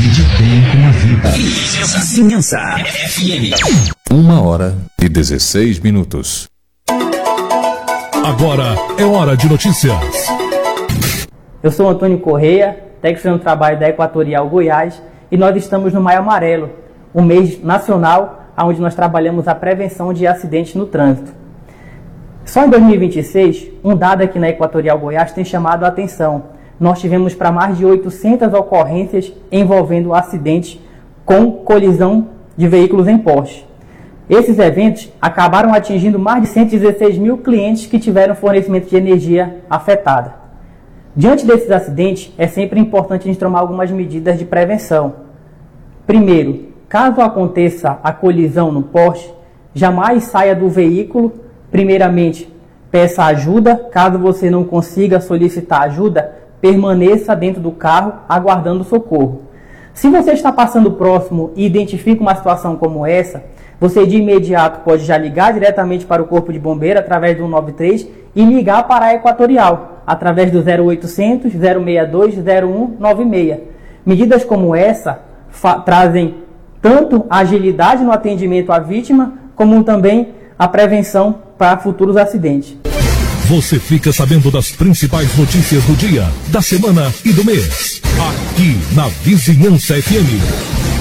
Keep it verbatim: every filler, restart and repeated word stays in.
Lide bem com a vida. Vizinhança F M. Uma hora e dezesseis minutos. Agora é hora de notícias. Eu sou Antônio Correia, técnico no trabalho da Equatorial Goiás, e nós estamos no Maio Amarelo, um mês nacional onde nós trabalhamos a prevenção de acidentes no trânsito. Só em dois mil e vinte e seis, um dado aqui na Equatorial Goiás tem chamado a atenção. Nós tivemos para mais de oitocentas ocorrências envolvendo acidentes com colisão de veículos em poste. Esses eventos acabaram atingindo mais de cento e dezesseis mil clientes que tiveram fornecimento de energia afetada. Diante desses acidentes, é sempre importante a gente tomar algumas medidas de prevenção. Primeiro, caso aconteça a colisão no poste, jamais saia do veículo. Primeiramente, peça ajuda. Caso você não consiga solicitar ajuda, permaneça dentro do carro aguardando socorro. Se você está passando próximo e identifica uma situação como essa, você de imediato pode já ligar diretamente para o Corpo de Bombeiro através do cento e noventa e três e ligar para a Equatorial através do zero oitocentos, zero sessenta e dois, zero um nove seis. Medidas como essa trazem tanto agilidade no atendimento à vítima, como também a prevenção para futuros acidentes. Você fica sabendo das principais notícias do dia, da semana e do mês. Aqui na Vizinhança F M.